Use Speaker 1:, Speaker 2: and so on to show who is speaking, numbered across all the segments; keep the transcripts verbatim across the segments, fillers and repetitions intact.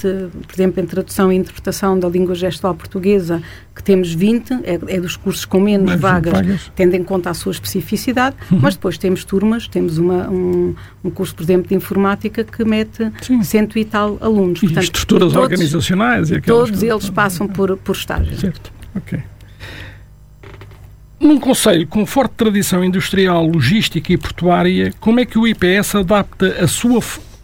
Speaker 1: vinte, por exemplo, em tradução e interpretação da língua gestual portuguesa, que temos vinte, é, é dos cursos com menos
Speaker 2: Mas,
Speaker 1: vagas,
Speaker 2: vagas,
Speaker 1: tendo em conta a sua especificidade, uhum. mas depois temos turmas, temos uma, um, um curso, por exemplo, de informática que mete Sim. cento e tal alunos.
Speaker 2: E
Speaker 1: Portanto,
Speaker 2: estruturas
Speaker 1: todos,
Speaker 2: organizacionais. E
Speaker 1: todos
Speaker 2: que...
Speaker 1: eles passam por, por estágio.
Speaker 2: Certo, ok. Num concelho com forte tradição industrial, logística e portuária, como é que o I P S adapta a sua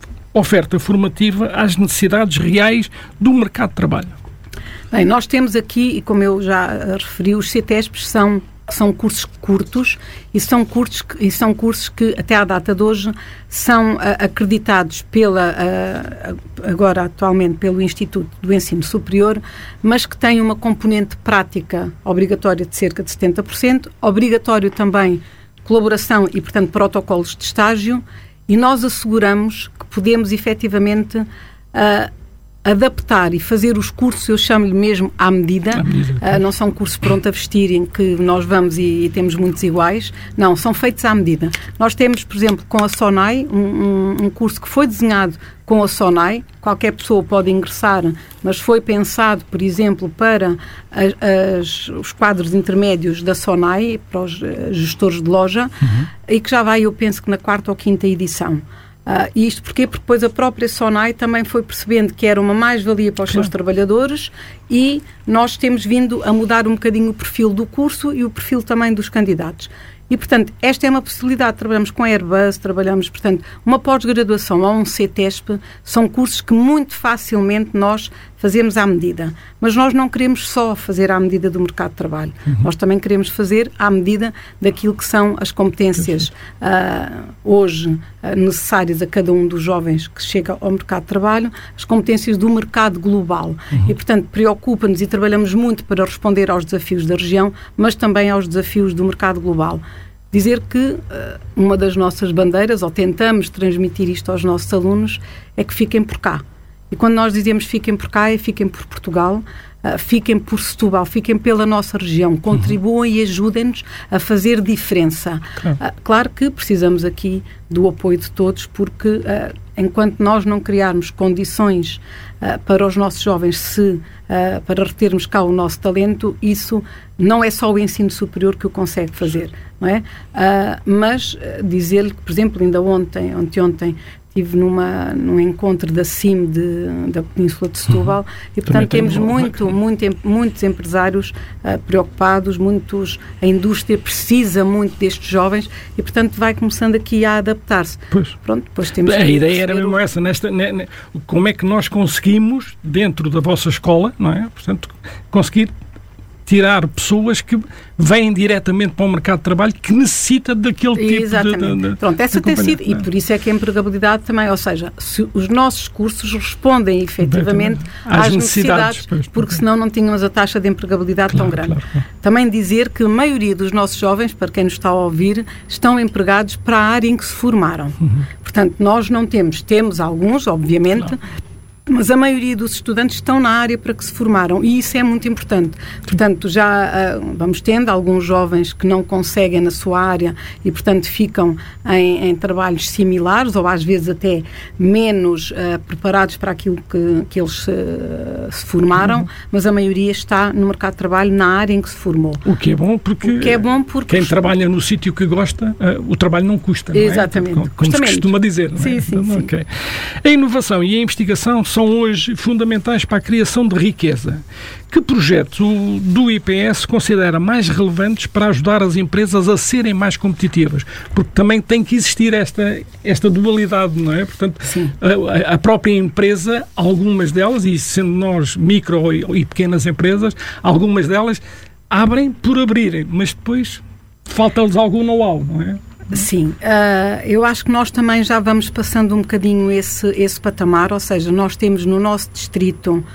Speaker 2: oferta formativa às necessidades reais do mercado de trabalho?
Speaker 1: Bem, nós temos aqui, e como eu já referi, os C T E S Ps são, são cursos curtos e são cursos, que, e são cursos que, até à data de hoje, são uh, acreditados pela, uh, agora atualmente pelo Instituto do Ensino Superior, mas que têm uma componente prática obrigatória de cerca de setenta por cento, obrigatório também colaboração e, portanto, protocolos de estágio, e nós asseguramos que podemos efetivamente uh, adaptar e fazer os cursos, eu chamo-lhe mesmo à medida, à medida. Uh, não são cursos pronto a vestir em que nós vamos e, e temos muitos iguais, não, são feitos à medida. Nós temos, por exemplo, com a SONAI, um, um, um curso que foi desenhado com a SONAI, qualquer pessoa pode ingressar, mas foi pensado, por exemplo, para as, as, os quadros intermédios da SONAI, para os gestores de loja, uhum. e que já vai, eu penso que na quarta ou quinta edição. Uh, isto porquê? Porque depois a própria SONAI também foi percebendo que era uma mais-valia para os claro. seus trabalhadores, e nós temos vindo a mudar um bocadinho o perfil do curso e o perfil também dos candidatos. E, portanto, esta é uma possibilidade. Trabalhamos com a Airbus, trabalhamos, portanto, uma pós-graduação ou um C T E S P, são cursos que muito facilmente nós fazemos à medida. Mas nós não queremos só fazer à medida do mercado de trabalho. Uhum. Nós também queremos fazer à medida daquilo que são as competências uh, hoje uh, necessárias a cada um dos jovens que chega ao mercado de trabalho, as competências do mercado global. Uhum. E, portanto, preocupa-nos e trabalhamos muito para responder aos desafios da região, mas também aos desafios do mercado global. Dizer que uh, uma das nossas bandeiras, ou tentamos transmitir isto aos nossos alunos, é que fiquem por cá. E quando nós dizemos fiquem por cá, é fiquem por Portugal, uh, fiquem por Setúbal, fiquem pela nossa região, contribuam uhum. e ajudem-nos a fazer diferença. Claro. Uh, claro que precisamos aqui do apoio de todos, porque uh, enquanto nós não criarmos condições uh, para os nossos jovens, se, uh, para retermos cá o nosso talento, isso não é só o ensino superior que o consegue fazer, não é? Uh, mas uh, dizer-lhe que, por exemplo, ainda ontem, ontem, ontem estive numa, num encontro da C I M de, da Península de Setúbal, uhum. e portanto temos muito, muito, muitos empresários uh, preocupados, muitos, a indústria precisa muito destes jovens e portanto vai começando aqui a adaptar-se.
Speaker 2: Pois.
Speaker 1: Pronto, depois temos
Speaker 2: a
Speaker 1: que
Speaker 2: ideia era mesmo o... essa, nesta, ne, ne, como é que nós conseguimos, dentro da vossa escola, não é? Portanto, conseguir tirar pessoas que vêm diretamente para o mercado de trabalho que necessita daquele tipo
Speaker 1: Exatamente.
Speaker 2: de, de, de
Speaker 1: Pronto, essa tem sido, e por isso é que a empregabilidade também, ou seja, se os nossos cursos respondem efetivamente às, às necessidades, necessidades porque senão não tínhamos a taxa de empregabilidade claro, tão grande. Claro, claro. Também dizer que a maioria dos nossos jovens, para quem nos está a ouvir, estão empregados para a área em que se formaram. Uhum. Portanto, nós não temos, temos alguns, obviamente, claro. Mas a maioria dos estudantes estão na área para que se formaram e isso é muito importante. Portanto, já uh, vamos tendo alguns jovens que não conseguem na sua área e, portanto, ficam em, em trabalhos similares ou às vezes até menos uh, preparados para aquilo que, que eles uh, se formaram, uhum. mas a maioria está no mercado de trabalho na área em que se formou.
Speaker 2: O que é bom porque,
Speaker 1: o que é bom porque
Speaker 2: quem trabalha no sítio que gosta, uh, o trabalho não custa.
Speaker 1: Exatamente.
Speaker 2: Não é? Como se costuma dizer. Não é?
Speaker 1: Sim, sim, sim.
Speaker 2: Okay. A inovação e a investigação são hoje fundamentais para a criação de riqueza. Que projetos o, do I P S considera mais relevantes para ajudar as empresas a serem mais competitivas? Porque também tem que existir esta, esta dualidade, não é? Portanto, a, a própria empresa, algumas delas, e sendo nós micro e, e pequenas empresas, algumas delas abrem por abrirem, mas depois falta-lhes algum know-how, não é?
Speaker 1: Sim, uh, eu acho que nós também já vamos passando um bocadinho esse, esse patamar, ou seja, nós temos no nosso distrito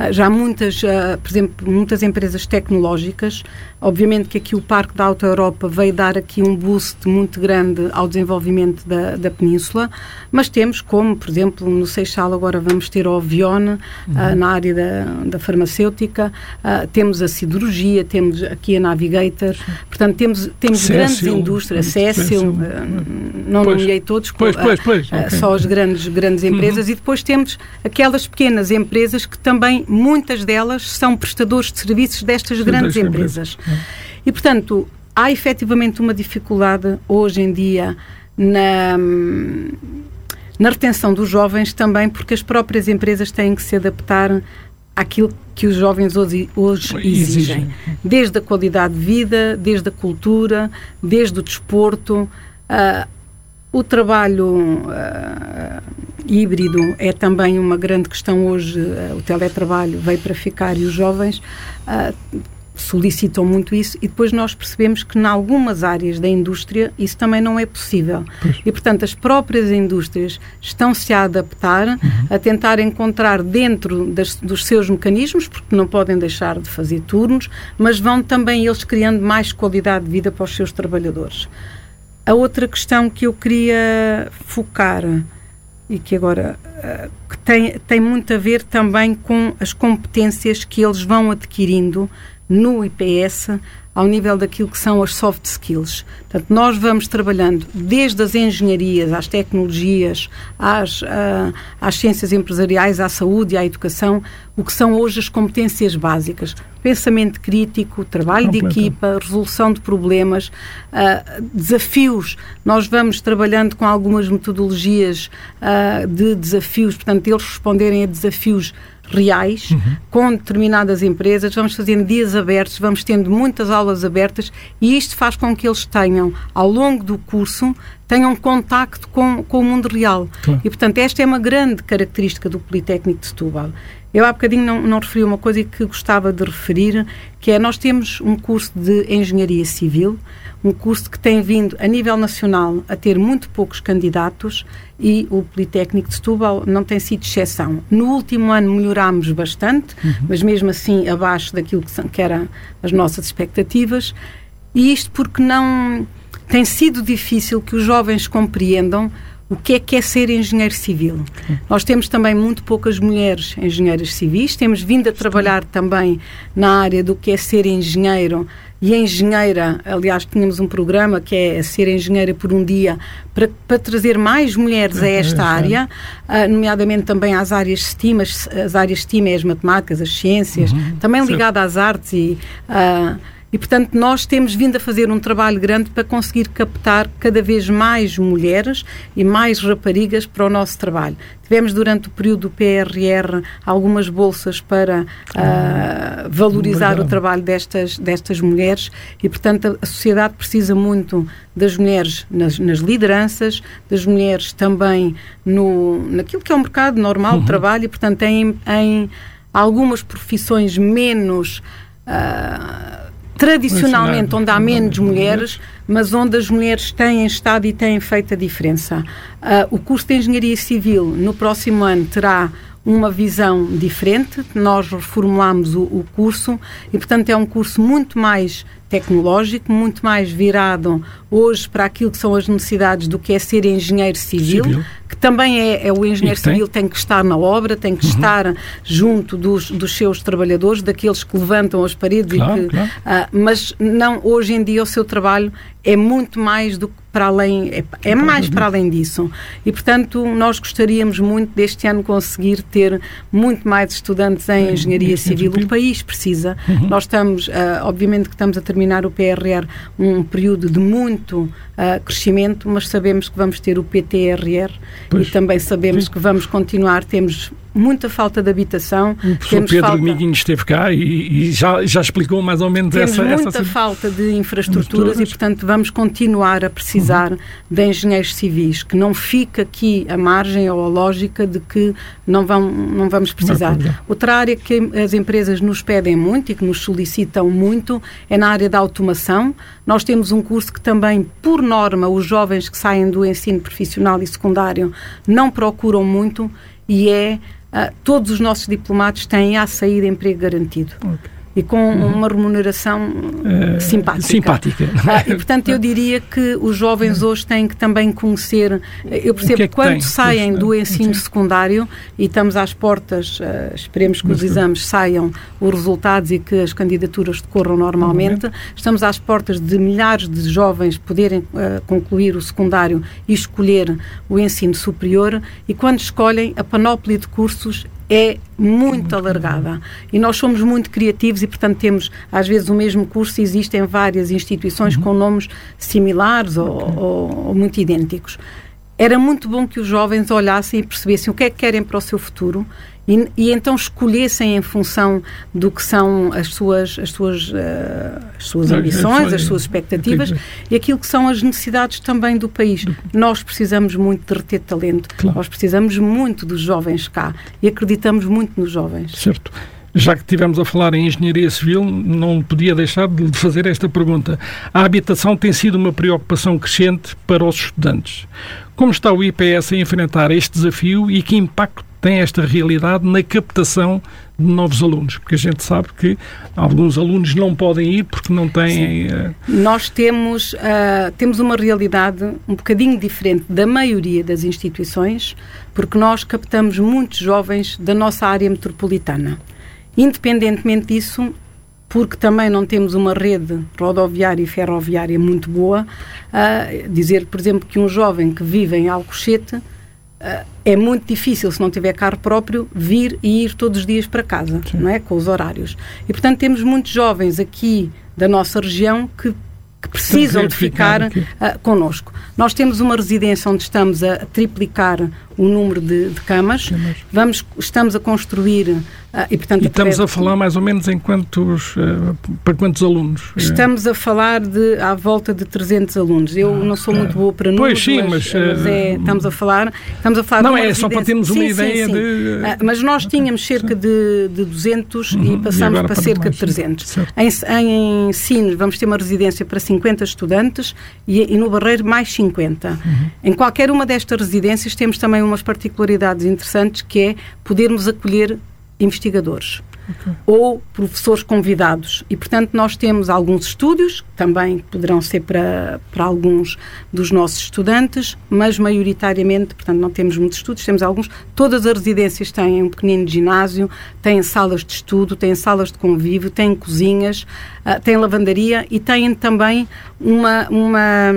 Speaker 1: já há muitas, uh, por exemplo, muitas empresas tecnológicas. Obviamente que aqui o Parque da Auto Europa veio dar aqui um boost muito grande ao desenvolvimento da, da península, mas temos como, por exemplo, no Seixal agora vamos ter a Ovione, uhum. uh, na área da, da farmacêutica, uh, temos a siderurgia, temos aqui a Navigator, portanto temos, temos grandes indústrias, Cécil, uh, não
Speaker 2: pois,
Speaker 1: nomeei todos,
Speaker 2: pois, pois, pois,
Speaker 1: uh,
Speaker 2: okay.
Speaker 1: só as grandes, grandes empresas, uhum. e depois temos aquelas pequenas empresas que também, muitas delas, são prestadores de serviços destas Sim, grandes empresas. empresas. E, portanto, há efetivamente uma dificuldade hoje em dia na, na retenção dos jovens também, porque as próprias empresas têm que se adaptar àquilo que os jovens hoje, hoje exigem. Desde a qualidade de vida, desde a cultura, desde o desporto. Uh, o trabalho uh, híbrido é também uma grande questão hoje. Uh, o teletrabalho veio para ficar e os jovens uh, solicitam muito isso, e depois nós percebemos que em algumas áreas da indústria isso também não é possível. Pois. E, portanto, as próprias indústrias estão-se a adaptar, uhum. a tentar encontrar dentro das, dos seus mecanismos, porque não podem deixar de fazer turnos, mas vão também eles criando mais qualidade de vida para os seus trabalhadores. A outra questão que eu queria focar, e que agora uh, que tem, tem muito a ver também com as competências que eles vão adquirindo no I P S, ao nível daquilo que são as soft skills. Portanto, nós vamos trabalhando desde as engenharias, às tecnologias, às, uh, às ciências empresariais, à saúde e à educação, o que são hoje as competências básicas. Pensamento crítico, trabalho Completo. de equipa, resolução de problemas, uh, desafios. Nós vamos trabalhando com algumas metodologias uh, de desafios, portanto, eles responderem a desafios reais, uhum. com determinadas empresas, vamos fazendo dias abertos, vamos tendo muitas aulas abertas, e isto faz com que eles tenham, ao longo do curso, tenham contacto com, com o mundo real. Claro. E, portanto, esta é uma grande característica do Politécnico de Setúbal. Eu há bocadinho não, não referi uma coisa que gostava de referir, que é, nós temos um curso de Engenharia Civil, um curso que tem vindo, a nível nacional, a ter muito poucos candidatos, e o Politécnico de Setúbal não tem sido exceção. No último ano melhorámos bastante, uhum. mas mesmo assim abaixo daquilo que, são, que eram as nossas expectativas, e isto porque não tem sido difícil que os jovens compreendam o que é que é ser engenheiro civil. Uhum. Nós temos também muito poucas mulheres engenheiras civis, temos vindo a trabalhar também na área do que é ser engenheiro e engenheira. Aliás, tínhamos um programa que é ser engenheira por um dia, para, para trazer mais mulheres a esta área, uh, nomeadamente também às áreas STEAM, as, as áreas STEAM é as matemáticas, as ciências, uhum. também ligada às artes e... Uh, E, portanto, nós temos vindo a fazer um trabalho grande para conseguir captar cada vez mais mulheres e mais raparigas para o nosso trabalho. Tivemos, durante o período do P R R, algumas bolsas para uh, valorizar Obrigado. o trabalho destas, destas mulheres, e, portanto, a sociedade precisa muito das mulheres nas, nas lideranças, das mulheres também no, naquilo que é o mercado normal uhum. de trabalho, e, portanto, em, em algumas profissões menos... Uh, tradicionalmente, onde há menos mulheres, mas onde as mulheres têm estado e têm feito a diferença. Uh, o curso de Engenharia Civil, no próximo ano, terá uma visão diferente. Nós reformulamos o, o curso e, portanto, é um curso muito mais tecnológico, muito mais virado hoje para aquilo que são as necessidades do que é ser engenheiro civil, civil. que também é, é o engenheiro tem? civil tem que estar na obra, tem que uhum. estar junto dos, dos seus trabalhadores, daqueles que levantam as paredes, claro, e que, claro. uh, mas não, hoje em dia o seu trabalho é muito mais do que para além, é, é mais para além disso. E, portanto, nós gostaríamos muito deste ano conseguir ter muito mais estudantes em Engenharia Civil. O país precisa. Uhum. Nós estamos, uh, obviamente que estamos a terminar o P R R, um período de muito uh, crescimento, mas sabemos que vamos ter o P T R R pois. e também sabemos Sim. que vamos continuar, temos muita falta de habitação.
Speaker 2: O professor Pedro falta... Miguinho esteve cá e, e já, já explicou mais ou menos
Speaker 1: temos
Speaker 2: essa...
Speaker 1: muita
Speaker 2: essa...
Speaker 1: falta de infraestruturas e, portanto, vamos continuar a precisar uhum. de engenheiros civis, que não fica aqui a margem ou a lógica de que não, vão, não vamos precisar. Não, Outra área que as empresas nos pedem muito e que nos solicitam muito é na área da automação. Nós temos um curso que também, por norma, os jovens que saem do ensino profissional e secundário não procuram muito, e é uh, todos os nossos diplomados têm à saída emprego garantido. Okay. E com uhum. uma remuneração uh, simpática.
Speaker 2: Simpática.
Speaker 1: Ah, e, portanto, eu diria que os jovens hoje têm que também conhecer... Eu percebo que, é que quando tem? saem do ensino secundário e estamos às portas, uh, esperemos que Mas os exames saiam os resultados e que as candidaturas decorram normalmente, uhum. estamos às portas de milhares de jovens poderem uh, concluir o secundário e escolher o ensino superior, e quando escolhem, a panóplia de cursos é muito alargada e nós somos muito criativos e, portanto, temos às vezes o mesmo curso e existem várias instituições uhum. com nomes similares ou, okay. ou, ou muito idênticos. Era muito bom que os jovens olhassem e percebessem o que é que querem para o seu futuro e, e então escolhessem em função do que são as suas, as suas, uh, as suas ambições, as suas expectativas e aquilo que são as necessidades também do país. Nós precisamos muito de reter talento, claro. Nós precisamos muito dos jovens cá e acreditamos muito nos jovens.
Speaker 2: Certo. Já que estivemos a falar em engenharia civil, não podia deixar de fazer esta pergunta. A habitação tem sido uma preocupação crescente para os estudantes. Como está o I P S a enfrentar este desafio e que impacto tem esta realidade na captação de novos alunos? Porque a gente sabe que alguns alunos não podem ir porque não têm... Uh...
Speaker 1: Nós temos, uh, temos uma realidade um bocadinho diferente da maioria das instituições, porque nós captamos muitos jovens da nossa área metropolitana. Independentemente disso, porque também não temos uma rede rodoviária e ferroviária muito boa, uh, dizer, por exemplo, que um jovem que vive em Alcochete uh, é muito difícil, se não tiver carro próprio, vir e ir todos os dias para casa, não é? Com os horários. E, portanto, temos muitos jovens aqui da nossa região que que precisam de ficar uh, connosco. Nós temos uma residência onde estamos a triplicar o número de, de camas. Vamos, estamos a construir uh, e, portanto...
Speaker 2: E estamos a falar mais ou menos em quantos, uh, para quantos alunos?
Speaker 1: Estamos a falar de à volta de trezentos alunos. Eu ah, não sou muito boa para números,
Speaker 2: pois sim,
Speaker 1: mas,
Speaker 2: mas,
Speaker 1: mas é, estamos a falar... Estamos a falar
Speaker 2: não,
Speaker 1: de
Speaker 2: é
Speaker 1: residência.
Speaker 2: Só para termos uma sim, ideia
Speaker 1: sim, sim.
Speaker 2: de...
Speaker 1: Uh, mas nós tínhamos cerca de, de duzentos uhum, e passamos e para, para cerca mais, de trezentos. Em, em Sines vamos ter uma residência para cinquenta estudantes e, e no Barreiro mais cinquenta. Uhum. Em qualquer uma destas residências temos também umas particularidades interessantes, que é podermos acolher investigadores okay. ou professores convidados. E, portanto, nós temos alguns estúdios, que também poderão ser para, para alguns dos nossos estudantes, mas maioritariamente, portanto, não temos muitos estúdios, temos alguns. Todas as residências têm um pequenino ginásio, têm salas de estudo, têm salas de convívio, têm cozinhas, uh, têm lavandaria e têm também uma... uma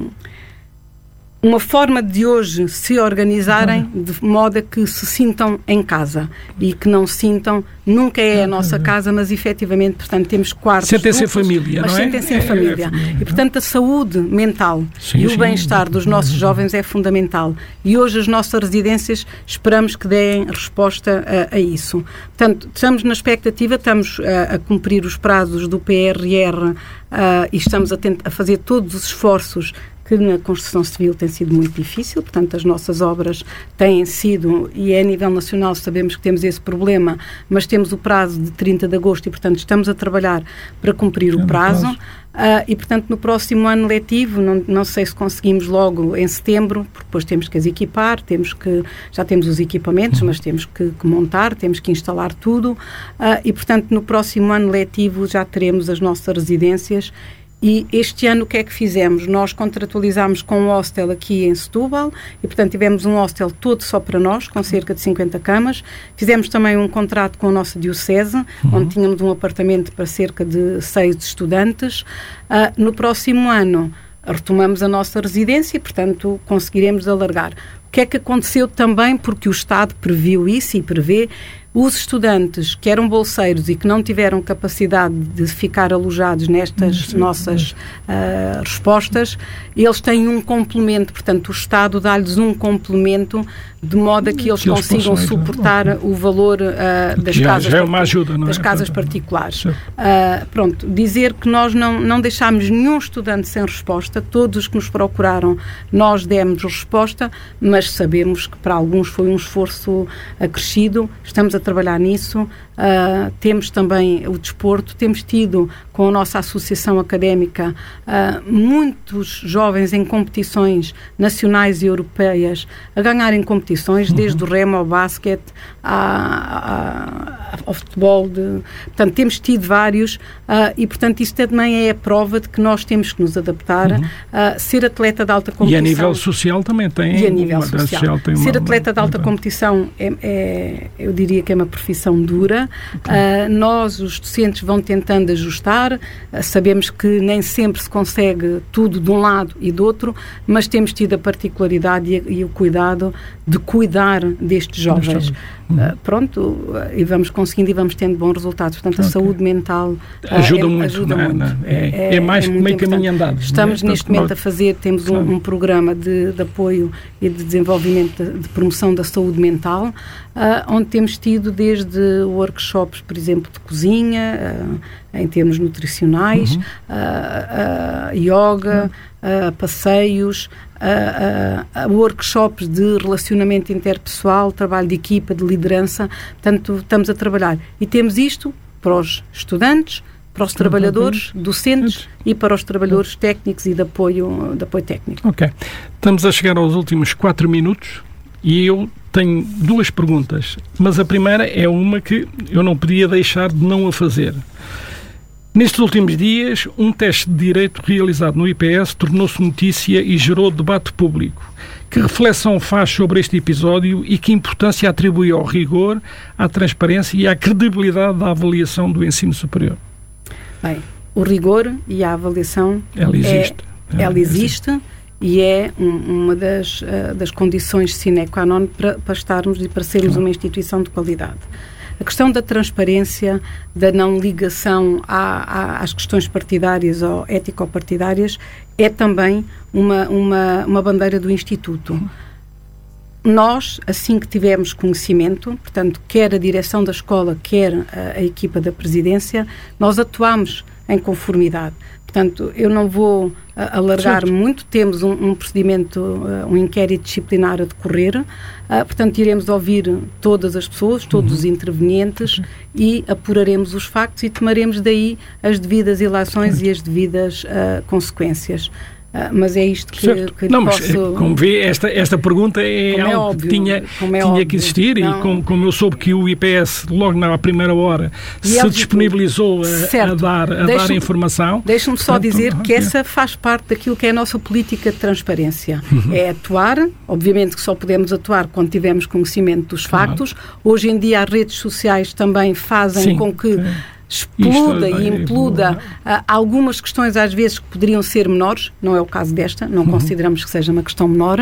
Speaker 1: uma forma de hoje se organizarem de modo a que se sintam em casa e que não sintam, nunca é a nossa casa, mas efetivamente, portanto, temos quartos.
Speaker 2: Sentem-se em família,
Speaker 1: mas
Speaker 2: não é?
Speaker 1: Sentem-se em família. É, é família. E, portanto, a saúde mental sim, e o bem-estar sim. dos nossos jovens é fundamental. E hoje as nossas residências esperamos que deem resposta a, a isso. Portanto, estamos na expectativa, estamos a, a cumprir os prazos do P R R uh, e estamos a, tent- a fazer todos os esforços que na construção civil tem sido muito difícil, portanto as nossas obras têm sido, e é a nível nacional sabemos que temos esse problema, mas temos o prazo de trinta de agosto e, portanto, estamos a trabalhar para cumprir o prazo. Uh, e, portanto, no próximo ano letivo, não, não sei se conseguimos logo em setembro, porque depois temos que as equipar, temos que, já temos os equipamentos, mas temos que, que montar, temos que instalar tudo, uh, e, portanto, no próximo ano letivo já teremos as nossas residências. E este ano o que é que fizemos? Nós contratualizámos com um hostel aqui em Setúbal e, portanto, tivemos um hostel todo só para nós, com cerca de cinquenta camas. Fizemos também um contrato com a nossa diocese, uhum. onde tínhamos um apartamento para cerca de seis estudantes. Uh, no próximo ano retomamos a nossa residência e, portanto, conseguiremos alargar. O que é que aconteceu também, porque o Estado previu isso e prevê, os estudantes que eram bolseiros e que não tiveram capacidade de ficar alojados nestas nossas uh, respostas, eles têm um complemento, portanto o Estado dá-lhes um complemento de modo a que eles que consigam eles suportar ir, o valor uh, das, já, casas,
Speaker 2: já é uma ajuda, não é?
Speaker 1: das casas particulares. Uh, pronto, dizer que nós não, não deixámos nenhum estudante sem resposta, todos os que nos procuraram nós demos resposta, mas sabemos que para alguns foi um esforço acrescido, estamos a trabalhar nisso. Uh, temos também o desporto, temos tido com a nossa associação académica uh, muitos jovens em competições nacionais e europeias a ganharem competições, uhum. desde o remo ao basquete, a, a, ao futebol. De, portanto, temos tido vários uh, e, portanto, isso também é a prova de que nós temos que nos adaptar. Uhum. Uh, ser atleta de alta competição...
Speaker 2: E a nível social também tem...
Speaker 1: E a nível social.
Speaker 2: social tem
Speaker 1: ser
Speaker 2: uma,
Speaker 1: atleta de alta
Speaker 2: uma...
Speaker 1: competição é, é, eu diria que é uma profissão dura. Okay. Uh, nós, os docentes, vão tentando ajustar. Uh, sabemos que nem sempre se consegue tudo de um lado e do outro, mas temos tido a particularidade e, e o cuidado de cuidar destes jovens. Uh, pronto, uh, e vamos conseguindo e vamos tendo bons resultados. Portanto, a okay. saúde mental uh,
Speaker 2: ajuda
Speaker 1: é,
Speaker 2: muito.
Speaker 1: Ajuda
Speaker 2: não,
Speaker 1: muito.
Speaker 2: Não, é, é, é mais é que meio caminho andado.
Speaker 1: Estamos
Speaker 2: né?
Speaker 1: neste Portanto, momento nós... a fazer, temos claro. um, um programa de, de apoio e de desenvolvimento, de, de promoção da saúde mental, uh, onde temos tido desde workshops, por exemplo, de cozinha, uh, em termos nutricionais, uhum. uh, uh, yoga, uhum. uh, passeios, uh, uh, workshops de relacionamento interpessoal, trabalho de equipa, de liderança. Portanto, estamos a trabalhar. E temos isto para os estudantes, para os trabalhadores, docentes e para os trabalhadores técnicos e de apoio, de apoio técnico.
Speaker 2: Ok. Estamos a chegar aos últimos quatro minutos e eu tenho duas perguntas, mas a primeira é uma que eu não podia deixar de não a fazer. Nestes últimos dias, um teste de direito realizado no I P S tornou-se notícia e gerou debate público. Que reflexão faz sobre este episódio e que importância atribui ao rigor, à transparência e à credibilidade da avaliação do ensino superior?
Speaker 1: Bem, o rigor e a avaliação...
Speaker 2: Ela existe.
Speaker 1: É, ela existe. existe. E é um, uma das, uh, das condições sine qua non para, para estarmos e para sermos claro. uma instituição de qualidade. A questão da transparência, da não ligação à, à, às questões partidárias ou ético-partidárias é também uma, uma, uma bandeira do Instituto. Nós, assim que tivermos conhecimento, portanto, quer a direção da escola, quer a, a equipa da presidência, nós atuamos em conformidade. Portanto, eu não vou uh, alargar certo. muito, temos um, um procedimento, uh, um inquérito disciplinar a decorrer, uh, portanto, iremos ouvir todas as pessoas, todos uhum. os intervenientes uhum. e apuraremos os factos e tomaremos daí as devidas ilações uhum. e as devidas uh, consequências. Uh, mas é isto que, que
Speaker 2: não,
Speaker 1: posso...
Speaker 2: Mas, como vê, esta, esta pergunta é
Speaker 1: como
Speaker 2: algo
Speaker 1: é óbvio,
Speaker 2: que tinha,
Speaker 1: como é
Speaker 2: tinha
Speaker 1: óbvio.
Speaker 2: que existir não. e como, como eu soube que o I P S, logo na primeira hora,
Speaker 1: e
Speaker 2: se disponibilizou a, a dar, a dar informação.
Speaker 1: Deixa-me só Portanto, dizer que essa faz parte daquilo que é a nossa política de transparência. Uhum. É atuar, obviamente que só podemos atuar quando tivermos conhecimento dos claro. factos. Hoje em dia as redes sociais também fazem Sim. com que... exploda Isto, e impluda uh, algumas questões às vezes que poderiam ser menores, não é o caso desta, não uhum. consideramos que seja uma questão menor, uh,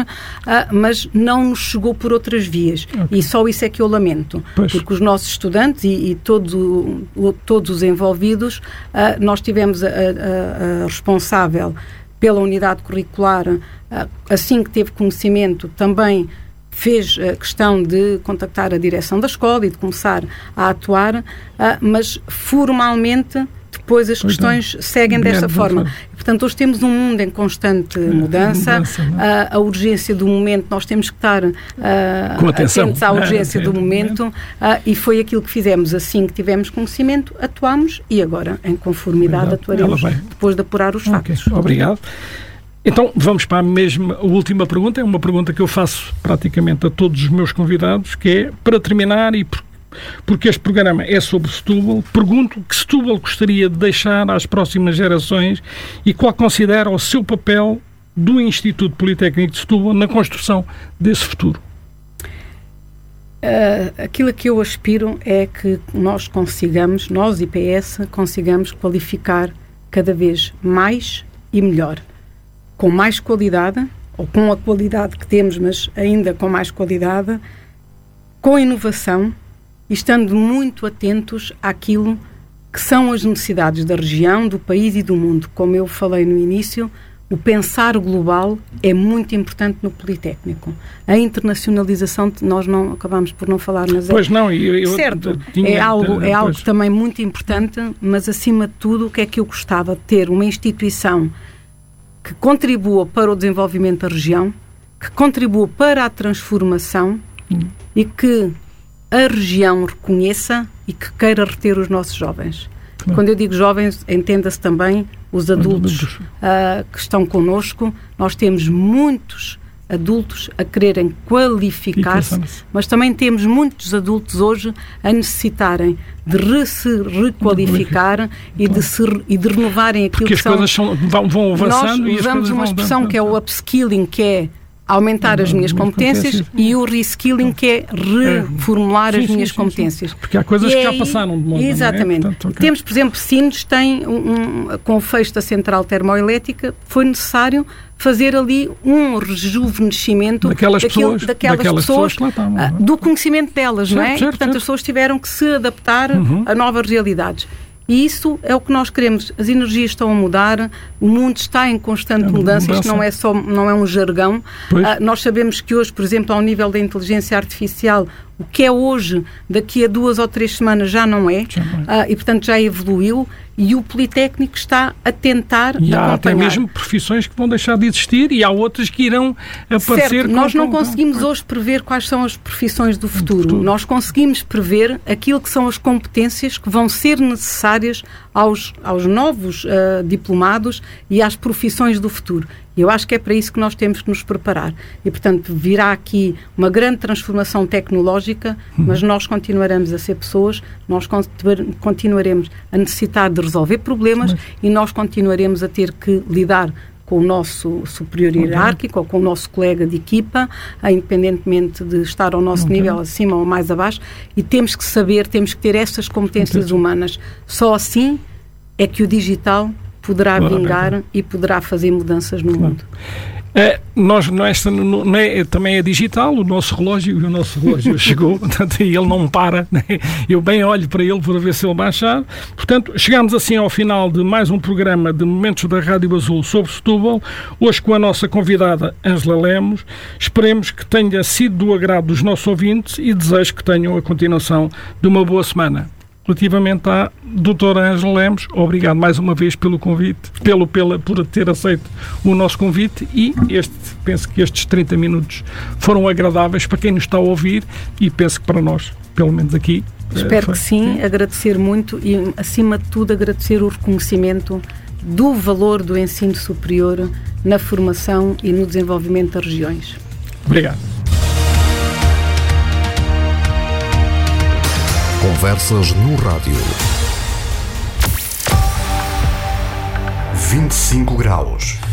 Speaker 1: mas não nos chegou por outras vias okay. e só isso é que eu lamento, pois. porque os nossos estudantes e, e todo, o, todos os envolvidos, uh, nós tivemos a, a, a responsável pela unidade curricular, uh, assim que teve conhecimento também fez a questão de contactar a direção da escola e de começar a atuar, uh, mas formalmente depois as pois questões não. seguem Bem, desta forma. E, portanto, hoje temos um mundo em constante é, mudança, mudança uh, a urgência do momento, nós temos que estar uh,
Speaker 2: Com atenção.
Speaker 1: atentos à urgência é, do momento uh, e foi aquilo que fizemos. Assim que tivemos conhecimento, atuámos e agora, em conformidade, atuaremos depois de apurar os
Speaker 2: okay.
Speaker 1: factos.
Speaker 2: Obrigado. Então, vamos para a mesma última pergunta. É uma pergunta que eu faço praticamente a todos os meus convidados, que é, para terminar, e por, porque este programa é sobre Setúbal, pergunto que Setúbal gostaria de deixar às próximas gerações e qual considera o seu papel do Instituto Politécnico de Setúbal na construção desse futuro.
Speaker 1: Uh, aquilo a que eu aspiro é que nós consigamos, nós I P S, consigamos qualificar cada vez mais e melhor. Com mais qualidade, ou com a qualidade que temos, mas ainda com mais qualidade, com inovação e estando muito atentos àquilo que são as necessidades da região, do país e do mundo. Como eu falei no início, o pensar global é muito importante no Politécnico. A internacionalização, nós não acabamos por não falar, mas
Speaker 2: pois
Speaker 1: é,
Speaker 2: não, eu, eu,
Speaker 1: certo,
Speaker 2: eu tinha,
Speaker 1: é algo, é algo
Speaker 2: pois.
Speaker 1: também muito importante, mas acima de tudo, o que é que eu gostava de ter? Uma instituição que contribua para o desenvolvimento da região, que contribua para a transformação hum. e que a região reconheça e que queira reter os nossos jovens. Claro. Quando eu digo jovens, entenda-se também os adultos uh, que estão connosco. Nós temos muitos adultos a quererem qualificar-se, mas também temos muitos adultos hoje a necessitarem de re se requalificar e de, se, e de renovarem aquilo
Speaker 2: Porque
Speaker 1: que
Speaker 2: as
Speaker 1: são...
Speaker 2: coisas são, vão, vão avançando.
Speaker 1: Nós
Speaker 2: e as
Speaker 1: usamos
Speaker 2: coisas
Speaker 1: uma
Speaker 2: vão
Speaker 1: expressão
Speaker 2: dando,
Speaker 1: que é o upskilling, que é aumentar as minhas competências, competências e o reskilling, que é reformular sim, as minhas sim, sim, competências.
Speaker 2: Sim. Porque há coisas
Speaker 1: e
Speaker 2: que já
Speaker 1: aí,
Speaker 2: passaram de moda.
Speaker 1: Exatamente.
Speaker 2: Não é? Portanto, okay.
Speaker 1: Temos, por exemplo, Sines tem, um, um, com o fecho da central termoelétrica, foi necessário fazer ali um rejuvenescimento
Speaker 2: daquelas
Speaker 1: daquilo,
Speaker 2: pessoas,
Speaker 1: daquelas
Speaker 2: daquelas
Speaker 1: pessoas,
Speaker 2: pessoas que lá estavam,
Speaker 1: uh, do conhecimento delas,
Speaker 2: certo,
Speaker 1: não é?
Speaker 2: Certo,
Speaker 1: e, portanto,
Speaker 2: certo.
Speaker 1: as pessoas tiveram que se adaptar
Speaker 2: uhum.
Speaker 1: a novas realidades. E isso é o que nós queremos. As energias estão a mudar, o mundo está em constante é mudança, mudança, isto não é, só, não é um jargão. Uh, nós sabemos que hoje, por exemplo, ao nível da inteligência artificial, o que é hoje, daqui a duas ou três semanas já não é, já não é. Uh, e portanto já evoluiu, e o Politécnico está a tentar
Speaker 2: e há
Speaker 1: acompanhar.
Speaker 2: até mesmo profissões que vão deixar de existir e há outras que irão aparecer.
Speaker 1: Certo, nós não conseguimos hoje prever quais são as profissões do futuro. futuro. Nós conseguimos prever aquilo que são as competências que vão ser necessárias aos, aos novos uh, diplomados e às profissões do futuro. E eu acho que é para isso que nós temos que nos preparar. E, portanto, virá aqui uma grande transformação tecnológica, uhum. mas nós continuaremos a ser pessoas, nós continuaremos a necessitar de resolver problemas uhum. e nós continuaremos a ter que lidar com o nosso superior hierárquico uhum. ou com o nosso colega de equipa, independentemente de estar ao nosso uhum. nível, acima ou mais abaixo, e temos que saber, temos que ter essas competências uhum. humanas. Só assim é que o digital poderá claro, vingar é. e poderá fazer mudanças no claro. mundo.
Speaker 2: É, nós, nesta, não é, também é digital, o nosso relógio, e o nosso relógio chegou, portanto, e ele não para, né? Eu bem olho para ele para ver se ele baixar. Portanto, chegamos assim ao final de mais um programa de Momentos da Rádio Azul sobre Setúbal, hoje com a nossa convidada Ângela Lemos. Esperemos que tenha sido do agrado dos nossos ouvintes e desejo que tenham a continuação de uma boa semana. Relativamente à doutora Ângela Lemos, obrigado mais uma vez pelo convite, pelo, pela, por ter aceito o nosso convite e este, penso que estes trinta minutos foram agradáveis para quem nos está a ouvir e penso que para nós, pelo menos aqui.
Speaker 1: Espero foi, que sim, sim, agradecer muito e, acima de tudo, agradecer o reconhecimento do valor do ensino superior na formação e no desenvolvimento das regiões.
Speaker 2: Obrigado.
Speaker 3: Conversas no rádio. vinte e cinco graus.